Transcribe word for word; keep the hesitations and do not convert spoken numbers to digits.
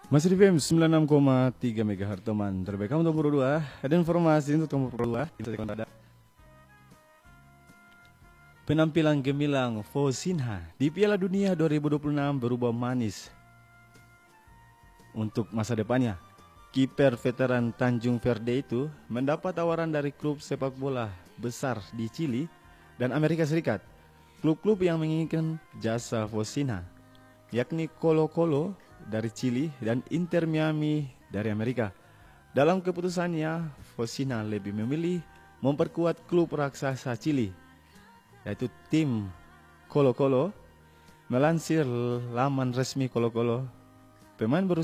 Masih di F M sembilan puluh enam koma tiga MHz teman. Terbaik kamu nomor dua. Ada informasi untuk kamu nomor dua. Ada penampilan gemilang Fosinha di Piala Dunia dua ribu dua puluh enam berubah manis untuk masa depannya. Kiper veteran Tanjung Verde itu mendapat tawaran dari klub sepak bola besar di Chili dan Amerika Serikat. Klub-klub yang menginginkan jasa Fosinha yakni Colo-Colo dari Chili dan Inter Miami dari Amerika. Dalam keputusannya, Fosinha lebih memilih memperkuat klub raksasa Chili, yaitu tim Colo-Colo. Melansir laman resmi Colo-Colo, pemain